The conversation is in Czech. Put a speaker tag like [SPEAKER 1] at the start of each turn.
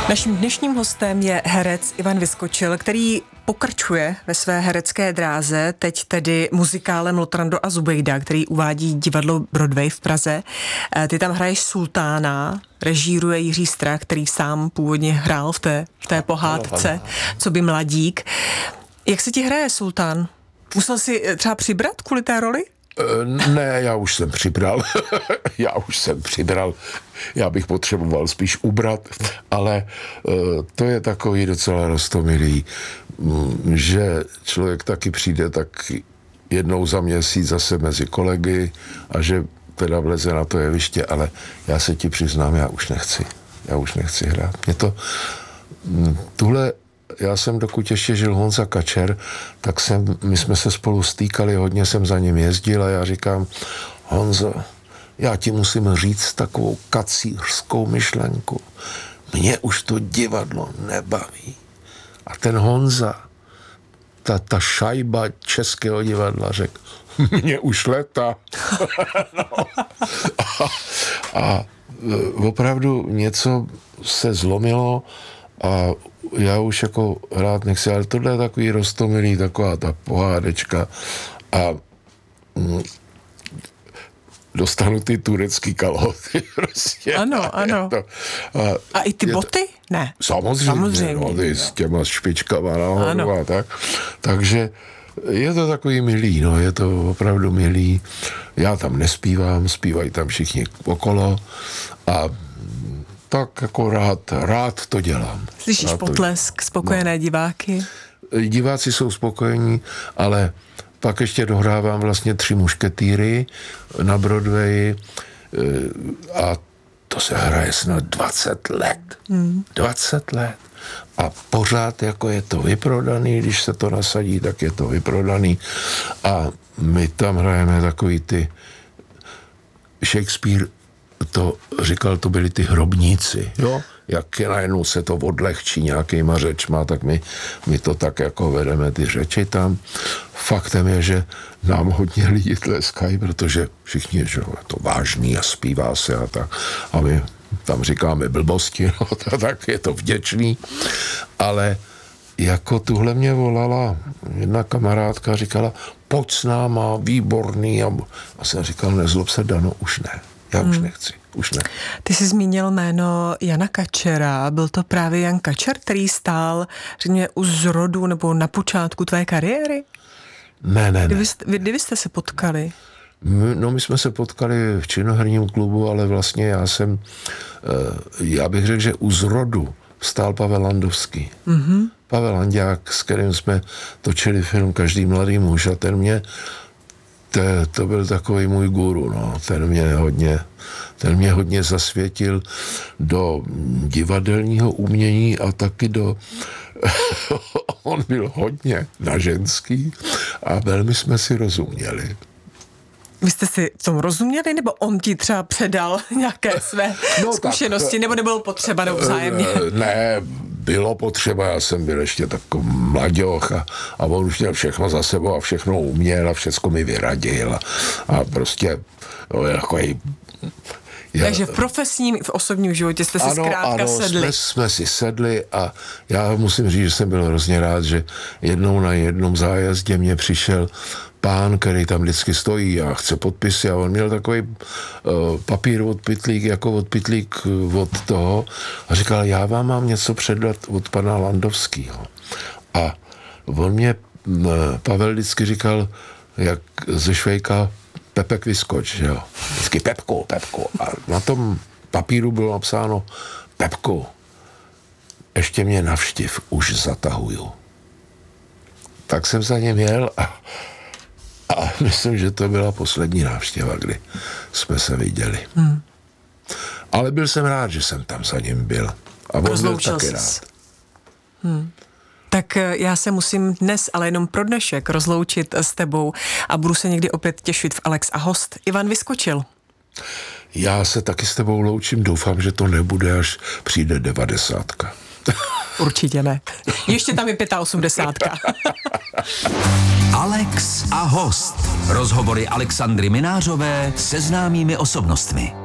[SPEAKER 1] Naším dnešním hostem je herec Ivan Vyskočil, který pokračuje ve své herecké dráze, teď tedy muzikálem Lotrando a Zubejda, který uvádí divadlo Broadway v Praze. Ty tam hraješ sultána, režíruje Jiří Strach, který sám původně hrál v té pohádce, co by mladík. Jak se ti hraje sultán? Musel jsi třeba přibrat kvůli té roli?
[SPEAKER 2] Ne, já už jsem přibral. Já bych potřeboval spíš ubrat, ale to je takový docela roztomilý, že člověk taky přijde tak jednou za měsíc zase mezi kolegy a že teda vleze na to jeviště, ale já se ti přiznám, já už nechci hrát. Já jsem, dokud ještě žil Honza Kačer, tak my jsme se spolu stýkali, hodně jsem za ním jezdil a já říkám, Honzo, já ti musím říct takovou kacířskou myšlenku. Mně už to divadlo nebaví. A ten Honza, ta šajba českého divadla řekl, mně už leta. a opravdu něco se zlomilo a já už jako hrát nechci, ale tohle je takový roztomilý, taková ta pohádečka a dostanu ty turecký kalhoty prostě.
[SPEAKER 1] Ano. A i ty boty? Ne.
[SPEAKER 2] Samozřejmě. No, ty s těma špičkama nahoru a tak. Takže je to takový milý, je to opravdu milý. Já tam nespívám, zpívají tam všichni okolo a tak jako rád to dělám.
[SPEAKER 1] Slyšíš potlesk, spokojené diváky?
[SPEAKER 2] Diváci jsou spokojení, ale pak ještě dohrávám vlastně 3 mušketýry na Broadwayi a to se hraje snad 20 let. 20 let. A pořád jako je to vyprodaný, když se to nasadí, tak je to vyprodaný. A my tam hrajeme takový ty Shakespeare to říkal, to byli ty hrobníci, jo? Jak najednou se to odlehčí nějakýma řečma, tak my to tak jako vedeme ty řeči tam. Faktem je, že nám hodně lidí tleskají, protože všichni, že je to vážný a zpívá se a tak. A my tam říkáme blbosti, tak je to vděčný. Ale jako tuhle mě volala jedna kamarádka, říkala, pojď s náma, výborný. A jsem říkal, nezlob se, Dano, už ne. Já už nechci, už ne.
[SPEAKER 1] Ty jsi zmínil jméno Jana Kačera. Byl to právě Jan Kačer, který stál, řekněme, u zrodu nebo na počátku tvé kariéry?
[SPEAKER 2] Ne.
[SPEAKER 1] Kdy jste se potkali?
[SPEAKER 2] My jsme se potkali v činoherním klubu, ale vlastně já bych řekl, že u zrodu stál Pavel Landovský. Mm-hmm. Pavel Landák, s kterým jsme točili film Každý mladý muž a to byl takový můj guru, ten mě hodně zasvětil do divadelního umění a taky on byl hodně na ženský a velmi jsme si rozuměli.
[SPEAKER 1] Vy jste si v tom rozuměli, nebo on ti třeba předal nějaké své zkušenosti, nebo nebylo potřeba vzájemně?
[SPEAKER 2] Ne, bylo potřeba, já jsem byl ještě takový mladěch a on už měl všechno za sebou a všechno uměl a všechno mi vyradil a prostě
[SPEAKER 1] Takže v profesním, v osobním životě jste si zkrátka sedli.
[SPEAKER 2] Jsme si sedli a já musím říct, že jsem byl hrozně rád, že jednou na jednom zájezdě mě přišel pán, který tam vždycky stojí a chce podpisy a on měl takový papír od pytlík, jako od pytlík od toho a říkal, já vám mám něco předat od pana Landovského. A on mě, Pavel vždycky říkal, jak ze Švejka, Pepek vyskoč, že jo. Vždycky Pepku. A na tom papíru bylo napsáno, Pepku, ještě mě navštiv, už zatahuju. Tak jsem za ním jel a myslím, že to byla poslední návštěva, kdy jsme se viděli. Ale byl jsem rád, že jsem tam za ním byl. A on byl taky rád.
[SPEAKER 1] Tak já se musím dnes, ale jenom pro dnešek, rozloučit s tebou a budu se někdy opět těšit v Alex a host. Ivan Vyskočil.
[SPEAKER 2] Já se taky s tebou loučím, doufám, že to nebude, až přijde 90.
[SPEAKER 1] Určitě ne. Ještě tam je 85.
[SPEAKER 3] Alex a host. Rozhovory Alexandry Minářové se známými osobnostmi.